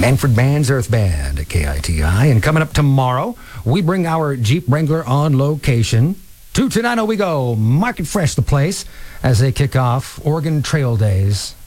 Hanford Band's Earth Band at KITI. And coming up tomorrow, we bring our Jeep Wrangler on location. To Tenino we go. Market Fresh the place as they kick off Oregon Trail Days